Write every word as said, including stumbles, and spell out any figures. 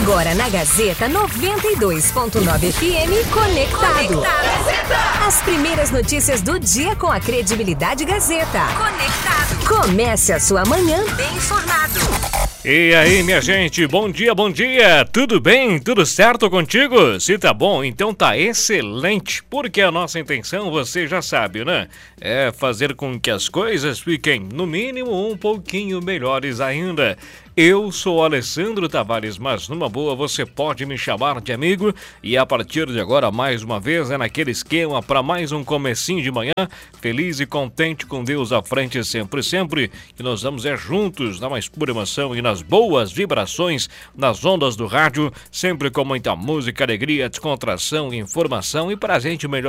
Agora na Gazeta noventa e dois ponto nove F M, Conectado. Conectado. As primeiras notícias do dia com a credibilidade Gazeta. Conectado. Comece a sua manhã bem informado. E aí, minha gente, bom dia, bom dia, tudo bem? Tudo certo contigo? Se tá bom, então tá excelente, porque a nossa intenção, você já sabe, né? É fazer com que as coisas fiquem, no mínimo, um pouquinho melhores ainda. Eu sou Alessandro Tavares, mas numa boa você pode me chamar de amigo e a partir de agora, mais uma vez, é naquele esquema para mais um comecinho de manhã, feliz e contente com Deus à frente sempre, sempre, e nós vamos é juntos na mais pura emoção e nas boas vibrações, nas ondas do rádio, sempre com muita música, alegria, descontração, informação e pra gente melhor